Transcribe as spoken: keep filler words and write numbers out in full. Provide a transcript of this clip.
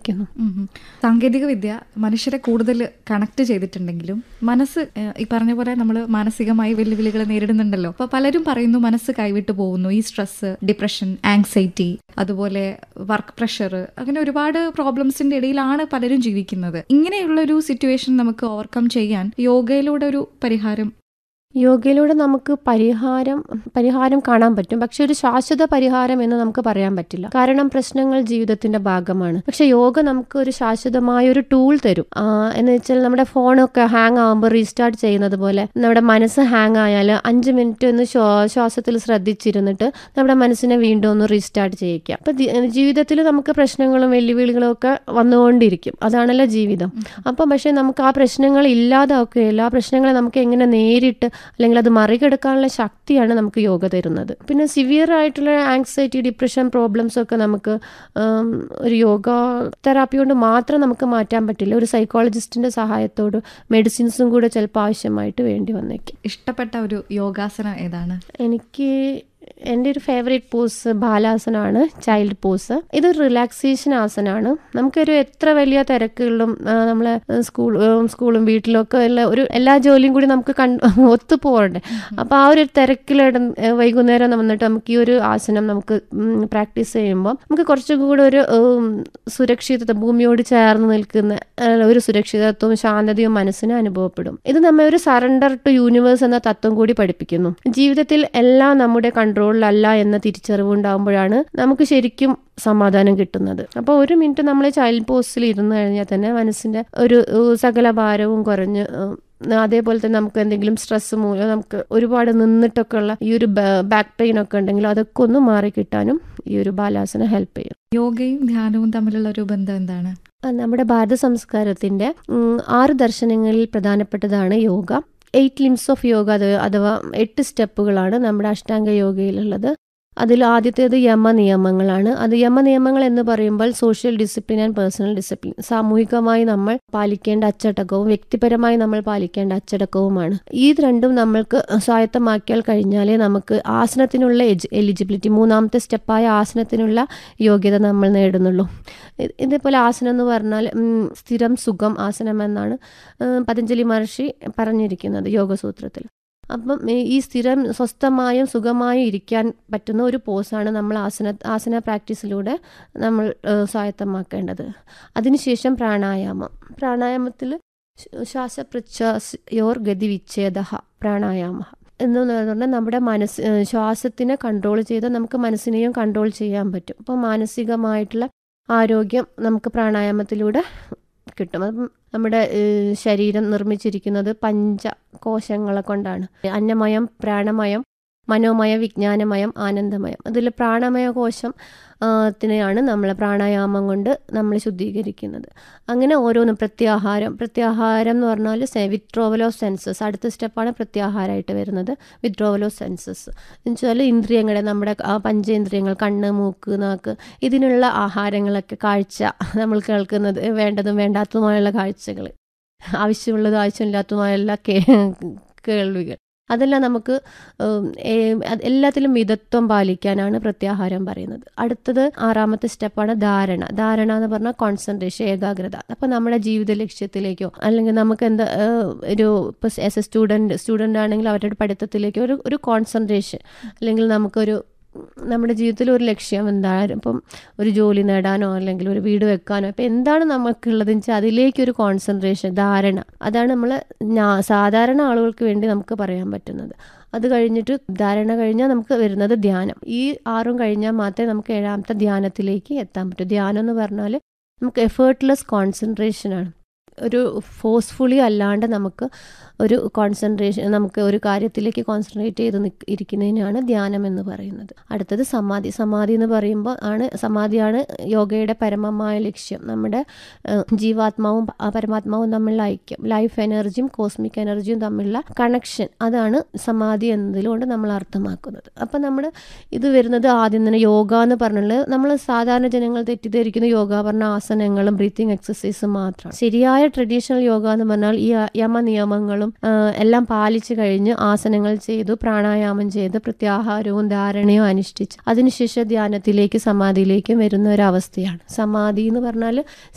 വിശ്വസിക്കുന്നു. സാങ്കേതിക വിദ്യ മനുഷ്യരെ കൂടുതൽ കണക്ട് ചെയ്തിട്ടുണ്ടെങ്കിലും മനസ്സ് ഈ പറഞ്ഞ പോലെ നമ്മൾ മാനസികമായി വെല്ലുവിളികൾ നേരിടുന്നുണ്ടല്ലോ. അപ്പൊ പലരും പറയുന്നു മനസ്സ് കൈവിട്ടു പോകുന്നു. ഈ സ്ട്രെസ്, ഡിപ്രഷൻ, ആങ്സൈറ്റി, അതുപോലെ വർക്ക് പ്രഷർ, അങ്ങനെ ഒരുപാട് പ്രോബ്ലംസിന്റെ ഇടയിലാണ് പലരും ജീവിക്കുന്നത്. ഇങ്ങനെയുള്ളൊരു സിറ്റുവേഷൻ നമുക്ക് ഓവർകം ചെയ്യാൻ യോഗയിലൂടെ ഒരു പരിഹാരം യോഗയിലൂടെ നമുക്ക് പരിഹാരം പരിഹാരം കാണാൻ പറ്റും. പക്ഷെ ഒരു ശാശ്വത പരിഹാരം എന്ന് നമുക്ക് പറയാൻ പറ്റില്ല. കാരണം പ്രശ്നങ്ങൾ ജീവിതത്തിന്റെ ഭാഗമാണ്. പക്ഷെ യോഗ നമുക്ക് ഒരു ശാശ്വതമായ ഒരു ടൂൾ തരും. എന്ന് വെച്ചാൽ നമ്മുടെ ഫോണൊക്കെ ഹാങ് ആകുമ്പോൾ റീസ്റ്റാർട്ട് ചെയ്യുന്നത് പോലെ നമ്മുടെ മനസ്സ് ഹാങ് ആയാൽ അഞ്ച് മിനിറ്റ് ഒന്ന് ശ്വാസത്തിൽ ശ്രദ്ധിച്ചിരുന്നിട്ട് നമ്മുടെ മനസ്സിനെ വീണ്ടും ഒന്ന് റീസ്റ്റാർട്ട് ചെയ്യിക്കാം. അപ്പൊ ജീവിതത്തിൽ നമുക്ക് പ്രശ്നങ്ങളും വെല്ലുവിളികളും ഒക്കെ വന്നുകൊണ്ടിരിക്കും. അതാണല്ലോ ജീവിതം. അപ്പം പക്ഷെ നമുക്ക് ആ പ്രശ്നങ്ങൾ ഇല്ലാതാക്കുകയില്ല. ആ പ്രശ്നങ്ങളെ നമുക്ക് എങ്ങനെ നേരിട്ട് അല്ലെങ്കിൽ അത് മറികടക്കാനുള്ള ശക്തിയാണ് നമുക്ക് യോഗ തരുന്നത്. പിന്നെ സിവിയർ ആയിട്ടുള്ള ആങ്സൈറ്റി, ഡിപ്രഷൻ പ്രോബ്ലംസ് ഒക്കെ നമുക്ക് ഒരു യോഗ തെറാപ്പി കൊണ്ട് മാത്രം നമുക്ക് മാറ്റാൻ പറ്റില്ല. ഒരു സൈക്കോളജിസ്റ്റിന്റെ സഹായത്തോട് മെഡിസിൻസും കൂടെ ചിലപ്പോൾ ആവശ്യമായിട്ട് വേണ്ടി വന്നേക്കും. ഇഷ്ടപ്പെട്ട ഒരു യോഗാസനം ഏതാണ്? എനിക്ക് എൻ്റെ ഒരു ഫേവറേറ്റ് പോസ് ബാലാസനമാണ്, ചൈൽഡ് പോസ്. ഇതൊരു റിലാക്സേഷൻ ആസനമാണ്. നമുക്കൊരു എത്ര വലിയ തിരക്കുകളിലും നമ്മളെ സ്കൂൾ സ്കൂളും വീട്ടിലും ഒക്കെ ഉള്ള ഒരു എല്ലാ ജോലിയും കൂടി നമുക്ക് ഒത്തു പോകണ്ടേ. അപ്പോൾ ആ ഒരു തിരക്കിലിട വൈകുന്നേരം വന്നിട്ട് നമുക്ക് ഈ ഒരു ആസനം നമുക്ക് പ്രാക്ടീസ് ചെയ്യുമ്പോൾ നമുക്ക് കുറച്ചും കൂടെ ഒരു സുരക്ഷിതത്വം, ഭൂമിയോട് ചേർന്ന് നിൽക്കുന്ന ഒരു സുരക്ഷിതത്വവും ശാന്തതയും മനസ്സിന് അനുഭവപ്പെടും. ഇത് നമ്മെ ഒരു സറണ്ടർ ടു യൂണിവേഴ്സ് എന്ന തത്വം കൂടി പഠിപ്പിക്കുന്നു. ജീവിതത്തിൽ എല്ലാം നമ്മുടെ കൺട്രോളിലല്ല എന്ന തിരിച്ചറിവ് ഉണ്ടാകുമ്പോഴാണ് നമുക്ക് ശരിക്കും സമാധാനം കിട്ടുന്നത്. അപ്പോൾ ഒരു മിനിറ്റ് നമ്മൾ ചൈൽഡ് പോസ്റ്റിൽ ഇരുന്ന് കഴിഞ്ഞാൽ തന്നെ മനസ്സിന്റെ ഒരു സകല ഭാരവും കുറഞ്ഞ്, അതേപോലെ തന്നെ നമുക്ക് എന്തെങ്കിലും സ്ട്രെസ് മൂലം നമുക്ക് ഒരുപാട് നിന്നിട്ടൊക്കെ ഉള്ള ഈ ഒരു ബാക്ക് പെയിൻ ഒക്കെ ഉണ്ടെങ്കിൽ അതൊക്കെ ഒന്ന് മാറി കിട്ടാനും ഈ ഒരു ബാലാസന ഹെൽപ്പ് ചെയ്യും. യോഗയും ധ്യാനവും തമ്മിലുള്ള ഒരു ബന്ധം എന്താണ്? നമ്മുടെ ഭാരത സംസ്കാരത്തിന്റെ ആറ് ദർശനങ്ങളിൽ പ്രധാനപ്പെട്ടതാണ് yoga. Eight limbs of yoga, അത് അഥവാ എട്ട് സ്റ്റെപ്പുകളാണ് നമ്മുടെ അഷ്ടാംഗ യോഗയിലുള്ളത്. അതിൽ ആദ്യത്തേത് യമ നിയമങ്ങളാണ്. അത് യമ നിയമങ്ങൾ എന്ന് പറയുമ്പോൾ social discipline and personal discipline, സാമൂഹികമായി നമ്മൾ പാലിക്കേണ്ട അച്ചടക്കവും വ്യക്തിപരമായി നമ്മൾ പാലിക്കേണ്ട അച്ചടക്കവുമാണ്. ഈ രണ്ടും നമ്മൾക്ക് സ്വായത്തമാക്കിയാൽ കഴിഞ്ഞാലേ നമുക്ക് ആസനത്തിനുള്ള എലിജിബിലിറ്റി, മൂന്നാമത്തെ സ്റ്റെപ്പായ ആസനത്തിനുള്ള യോഗ്യത നമ്മൾ നേടുന്നുള്ളൂ. ഇതേപോലെ ആസനം എന്ന് പറഞ്ഞാൽ സ്ഥിരം സുഖം ആസനം എന്നാണ് പതഞ്ജലി മഹർഷി പറഞ്ഞിരിക്കുന്നത് യോഗസൂത്രത്തിൽ. അപ്പം ഈ സ്ഥിരം സ്വസ്ഥമായും സുഖമായും ഇരിക്കാൻ പറ്റുന്ന ഒരു പോസാണ് നമ്മൾ ആസന ആസന പ്രാക്ടീസിലൂടെ നമ്മൾ സ്വായത്തമാക്കേണ്ടത്. അതിനുശേഷം പ്രാണായാമം. പ്രാണായാമത്തിൽ ശ്വാസപ്രശ്വാസയോർ ഗതി വിച്ഛേദ പ്രാണായാമ എന്ന് പറഞ്ഞാൽ നമ്മുടെ മനസ്സ് ശ്വാസത്തിനെ കൺട്രോൾ ചെയ്ത് നമുക്ക് മനസ്സിനെയും കൺട്രോൾ ചെയ്യാൻ പറ്റും. അപ്പോൾ മാനസികമായിട്ടുള്ള ആരോഗ്യം നമുക്ക് പ്രാണായാമത്തിലൂടെ കിട്ടും. അപ്പം നമ്മുടെ ശരീരം നിർമ്മിച്ചിരിക്കുന്നത് പഞ്ചകോശങ്ങളെ കൊണ്ടാണ്. അന്നമയം, പ്രാണമയം, മനോമയം, വിജ്ഞാനമയം, ആനന്ദമയം. അതിൽ പ്രാണമയ കോശം ത്തിനെയാണ് നമ്മൾ പ്രാണായാമം കൊണ്ട് നമ്മൾ ശുദ്ധീകരിക്കുന്നത്. അങ്ങനെ ഓരോന്ന് പ്രത്യാഹാരം. പ്രത്യാഹാരം എന്ന് പറഞ്ഞാൽ വിത്ഡ്രോവൽ ഓഫ് സെൻസസ്. അടുത്ത സ്റ്റെപ്പാണ് പ്രത്യാഹാരമായിട്ട് വരുന്നത്, വിത്ഡ്രോവൽ ഓഫ് സെൻസസ്. എന്ന് വെച്ചാൽ ഇന്ദ്രിയങ്ങളെ, നമ്മുടെ പഞ്ചേന്ദ്രിയങ്ങൾ, കണ്ണ്, മൂക്ക്, നാക്ക്, ഇതിനുള്ള ആഹാരങ്ങളൊക്കെ, കാഴ്ച, നമ്മൾ കേൾക്കുന്നത് വേണ്ടതും വേണ്ടാത്തതുമായുള്ള കാഴ്ചകൾ, ആവശ്യമുള്ളതും ആവശ്യമില്ലാത്തതുമായുള്ള കേൾവികൾ, അതെല്ലാം നമുക്ക് എല്ലാത്തിലും മിതത്വം പാലിക്കാനാണ് പ്രത്യാഹാരം പറയുന്നത്. അടുത്തത് ആറാമത്തെ സ്റ്റെപ്പാണ് ധാരണ. ധാരണ എന്ന് പറഞ്ഞാൽ കോൺസെൻട്രേഷൻ, ഏകാഗ്രത. അപ്പം നമ്മുടെ ജീവിത ലക്ഷ്യത്തിലേക്കോ അല്ലെങ്കിൽ നമുക്ക് എന്താ ഒരു ഇപ്പോൾ ആസ് എ സ്റ്റുഡൻറ്റ് സ്റ്റുഡൻ്റ് ആണെങ്കിൽ അവരുടെ പഠിത്തത്തിലേക്കോ ഒരു ഒരു കോൺസെൻട്രേഷൻ, അല്ലെങ്കിൽ നമുക്കൊരു നമ്മുടെ ജീവിതത്തിൽ ഒരു ലക്ഷ്യം എന്താണ്, ഇപ്പം ഒരു ജോലി നേടാനോ അല്ലെങ്കിൽ ഒരു വീട് വെക്കാനോ, ഇപ്പം എന്താണ് നമുക്കുള്ളതെന്ന് വെച്ചാൽ അതിലേക്കൊരു കോൺസെൻട്രേഷൻ, ധാരണ. അതാണ് നമ്മൾ സാധാരണ ആളുകൾക്ക് വേണ്ടി നമുക്ക് പറയാൻ പറ്റുന്നത്. അത് കഴിഞ്ഞിട്ട് ധാരണ കഴിഞ്ഞാൽ നമുക്ക് വരുന്നത് ധ്യാനം. ഈ ആറും കഴിഞ്ഞാൽ മാത്രമേ നമുക്ക് ഏഴാമത്തെ ധ്യാനത്തിലേക്ക് എത്താൻ പറ്റൂ. ധ്യാനം എന്ന് പറഞ്ഞാൽ നമുക്ക് എഫേർട്ട്ലെസ് കോൺസെൻട്രേഷനാണ്. ഒരു ഫോഴ്സ്ഫുള്ളി അല്ലാണ്ട് നമുക്ക് ഒരു കോൺസെൻട്രേഷൻ, നമുക്ക് ഒരു കാര്യത്തിലേക്ക് കോൺസെൻട്രേറ്റ് ചെയ്ത് ഇരിക്കുന്നതിനാണ് ധ്യാനം എന്ന് പറയുന്നത്. അടുത്തത് സമാധി. സമാധി എന്ന് പറയുമ്പോൾ ആണ് സമാധിയാണ് യോഗയുടെ പരമമായ ലക്ഷ്യം. നമ്മുടെ ജീവാത്മാവും പരമാത്മാവും തമ്മിലുള്ള ഐക്യം, ലൈഫ് എനർജിയും കോസ്മിക് എനർജിയും തമ്മിലുള്ള കണക്ഷൻ, അതാണ് സമാധി എന്നതിലുകൊണ്ട് നമ്മൾ അർത്ഥമാക്കുന്നത്. അപ്പം നമ്മൾ ഇത് വരുന്നത് ആദ്യം തന്നെ യോഗ എന്ന് പറഞ്ഞുള്ളത്, നമ്മൾ സാധാരണ ജനങ്ങൾ തെറ്റിദ്ധരിക്കുന്ന യോഗ പറഞ്ഞ ആസനങ്ങളും ബ്രീത്തിങ് എക്സസൈസും മാത്രമാണ്. ശരിയായ ട്രഡീഷണൽ യോഗ എന്ന് പറഞ്ഞാൽ ഈ യമ നിയമങ്ങളും എല്ലാം പാലിച്ചു കഴിഞ്ഞ് ആസനങ്ങൾ ചെയ്തു, പ്രാണായാമം ചെയ്ത്, പ്രത്യാഹാരവും ധാരണയും അനുഷ്ഠിച്ച് അതിനുശേഷം ധ്യാനത്തിലേക്ക് സമാധിയിലേക്കും വരുന്ന ഒരവസ്ഥയാണ്. സമാധി എന്ന് പറഞ്ഞാൽ